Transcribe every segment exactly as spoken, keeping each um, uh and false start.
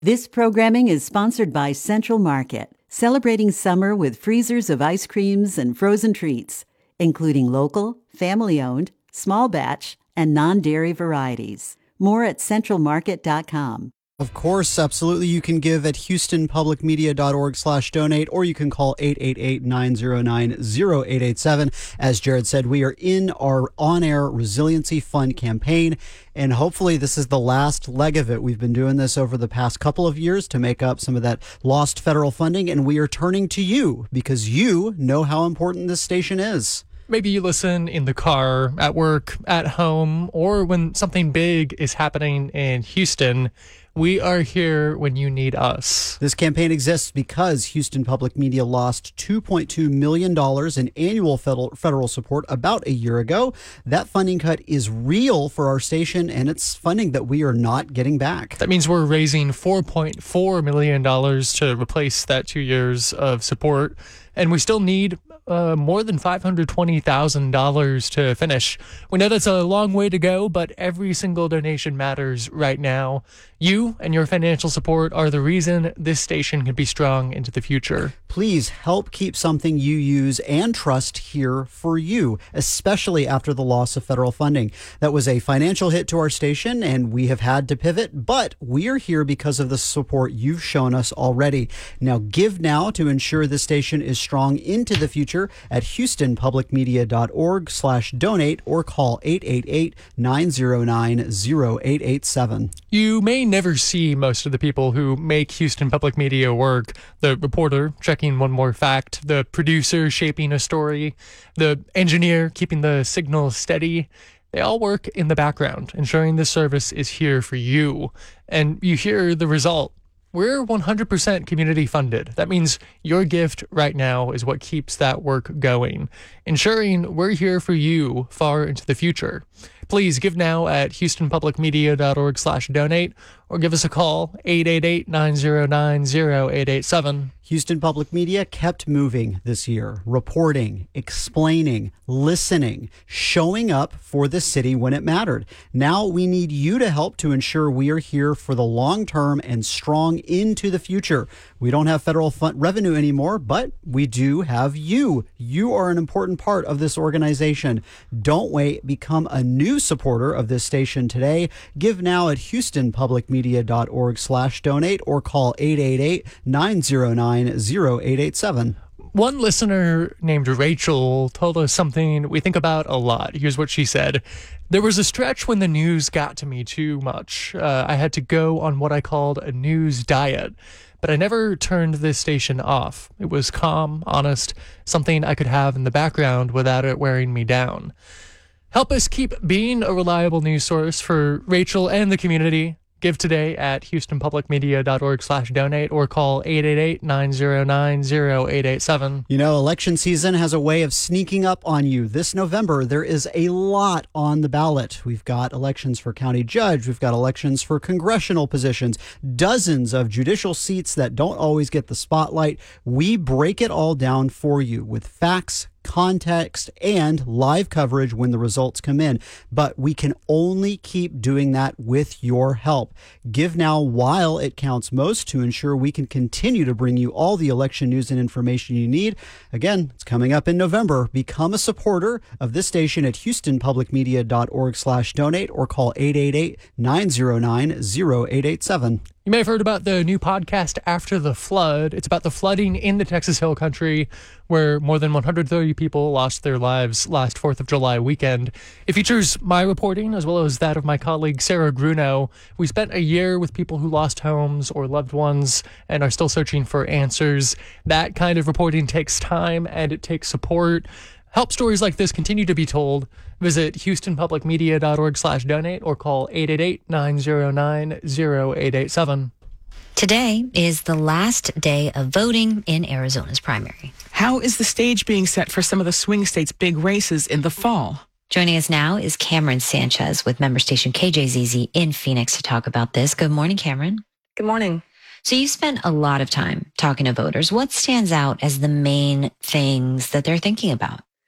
This programming is sponsored by Central Market, celebrating summer with freezers of ice creams and frozen treats, including local, family-owned, small batch, and non-dairy varieties. More at central market dot com. Of course, absolutely. You can give at houston public media dot org slash donate, or you can call eight eight eight, nine zero nine, zero eight eight seven. As Jared said, we are in our on-air resiliency fund campaign, and hopefully this is the last leg of it. We've been doing this over the past couple of years to make up some of that lost federal funding, and we are turning to you because you know how important this station is. Maybe you listen in the car, at work, at home, or when something big is happening in Houston. We are here when you need us. This campaign exists because Houston Public Media lost two point two million dollars in annual federal, federal support about a year ago. That funding cut is real for our station, and it's funding that we are not getting back. That means we're raising four point four million dollars to replace that two years of support, and we still need uh, more than five hundred twenty thousand dollars to finish. We know that's a long way to go, but every single donation matters right now. You and your financial support are the reason this station can be strong into the future. Please help keep something you use and trust here for you, especially after the loss of federal funding. That was a financial hit to our station, and we have had to pivot, but we are here because of the support you've shown us already. Now, give now to ensure the station is strong into the future at houston public media dot org slash donate or call eight eight eight, nine zero nine, zero eight eight seven. You may never see most of the people who make Houston Public Media work. The reporter checking one more fact, the producer shaping a story, the engineer keeping the signal steady. They all work in the background, ensuring this service is here for you. And you hear the result. We're one hundred percent community funded. That means your gift right now is what keeps that work going, ensuring we're here for you far into the future. Please give now at houston public media dot org slash donate or give us a call, eight eight eight, nine zero nine, zero eight eight seven. Houston Public Media kept moving this year, reporting, explaining, listening, showing up for the city when it mattered. Now we need you to help to ensure we are here for the long term and strong into the future. We don't have federal fund revenue anymore, but we do have you. You are an important part of this organization. Don't wait. Become a new supporter of this station today. Give now at houston public media dot org slash donate or call eight eight eight, nine zero nine, zero eight eight seven. One listener named Rachel told us something we think about a lot. Here's what she said. There was a stretch when the news got to me too much. Uh, I had to go on what I called a news diet, but I never turned this station off. It was calm, honest, something I could have in the background without it wearing me down. Help us keep being a reliable news source for Rachel and the community. Give today at houston public media dot org slash donate or call eight eight eight, nine zero nine, zero eight eight seven. You know, election season has a way of sneaking up on you. This November, there is a lot on the ballot. We've got elections for county judge. We've got elections for congressional positions, dozens of judicial seats that don't always get the spotlight. We break it all down for you with facts, context, and live coverage when the results come in. But we can only keep doing that with your help. Give now while it counts most to ensure we can continue to bring you all the election news and information you need. Again, it's coming up in November. Become a supporter of this station at houston public media dot org slash donate or call eight eight eight, nine zero nine, zero eight eight seven. You may have heard about the new podcast, After the Flood. It's about the flooding in the Texas Hill Country, where more than one hundred thirty people lost their lives last fourth of July weekend. It features my reporting as well as that of my colleague Sarah Grunow. We spent a year with people who lost homes or loved ones and are still searching for answers. That kind of reporting takes time and it takes support. Help stories like this continue to be told. Visit houston public media dot org slash donate or call eight eight eight, nine zero nine, zero eight eight seven. Today is the last day of voting in Arizona's primary. How is the stage being set for some of the swing states' big races in the fall? Joining us now is Cameron Sanchez with member station K J Z Z in Phoenix to talk about this. Good morning, Cameron. Good morning. So you spent a lot of time talking to voters. What stands out as the main things that they're thinking about?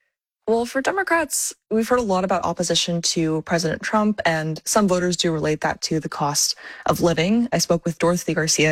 Well, for Democrats, we've heard a lot about opposition to President Trump, and some voters do relate that to the cost of living. I spoke with Dorothy Garcia,